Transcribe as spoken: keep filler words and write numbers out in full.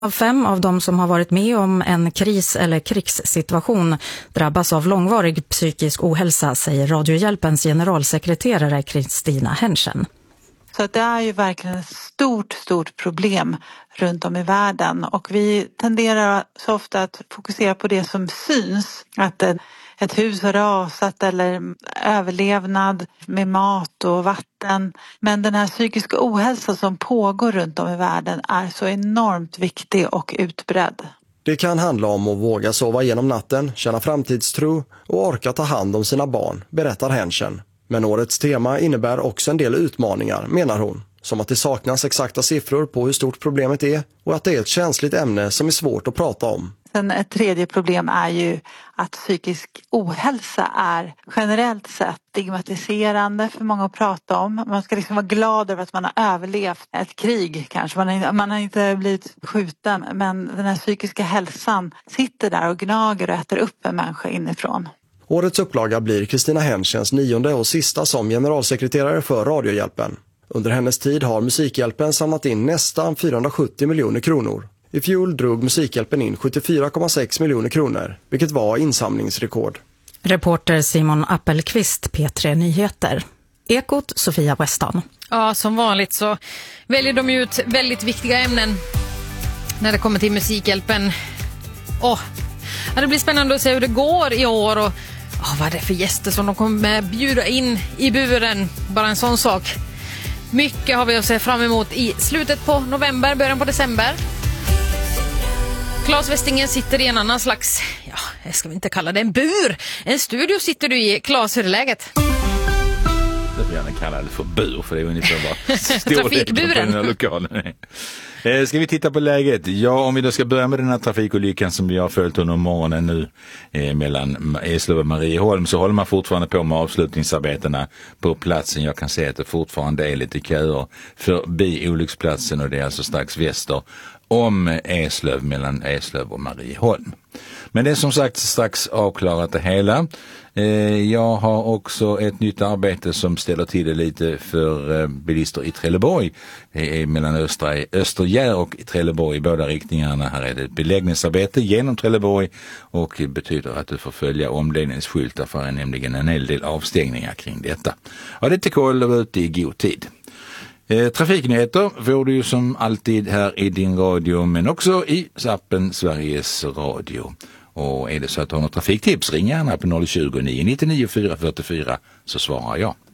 Av fem av dem som har varit med om en kris- eller krigssituation drabbas av långvarig psykisk ohälsa, säger Radiohjälpens generalsekreterare Kristina Henschen. Så det är ju verkligen ett stort, stort problem runt om i världen, och vi tenderar så ofta att fokusera på det som syns. Att ett hus har rasat eller överlevnad med mat och vatten. Men den här psykiska ohälsa som pågår runt om i världen är så enormt viktig och utbredd. Det kan handla om att våga sova genom natten, känna framtidstro och orka ta hand om sina barn, berättar Henschen. Men årets tema innebär också en del utmaningar, menar hon. Som att det saknas exakta siffror på hur stort problemet är och att det är ett känsligt ämne som är svårt att prata om. Sen ett tredje problem är ju att psykisk ohälsa är generellt sett stigmatiserande för många att prata om. Man ska liksom vara glad över att man har överlevt ett krig kanske. Man har, man har inte blivit skjuten, men den här psykiska hälsan sitter där och gnager och äter upp en människa inifrån. Årets upplaga blir Kristina Henschens nionde och sista som generalsekreterare för Radiohjälpen. Under hennes tid har Musikhjälpen samlat in nästan fyrahundrasjuttio miljoner kronor. I fjol drog Musikhjälpen in sjuttiofyra komma sex miljoner kronor, vilket var insamlingsrekord. Reporter Simon Appelqvist, P tre Nyheter. Ekot, Sofia Weston. Ja, som vanligt så väljer de ut väldigt viktiga ämnen när det kommer till Musikhjälpen. Åh, det blir spännande att se hur det går i år och åh, vad är det för gäster som de kommer bjuda in i buren. Bara en sån sak. Mycket har vi att se fram emot i slutet på november, början på december. Claes Westingen sitter i en annan slags, ja, jag ska inte kalla det en bur. En studio sitter du i. Claes, hur är läget? Jag vill gärna kalla det för bur, för det är ungefär bara trafikburen. På den här lokalen. Eh, ska vi titta på läget? Ja, om vi då ska börja med den här trafikolyckan som vi har följt under morgonen nu eh, mellan Eslöv och Marieholm, så håller man fortfarande på med avslutningsarbetena på platsen. Jag kan se att det fortfarande är lite köer förbi olycksplatsen, och det är alltså strax väster om Eslöv, mellan Eslöv och Marieholm. Men det är som sagt strax avklarat det hela. Jag har också ett nytt arbete som ställer till det lite för bilister i Trelleborg. Det är mellan Östra, Östergär och Trelleborg i båda riktningarna. Här är det ett beläggningsarbete genom Trelleborg, och betyder att du får följa omledningsskyltar, för det är nämligen en hel del avstängningar kring detta. Ja, det är till koll och ute i god tid. Eh, trafiknyheter får du ju som alltid här i din radio, men också i appen Sveriges Radio. Och är det så att du har något trafiktips, ring gärna på noll tjugo, nio nio nio fyra fyra fyra så svarar jag.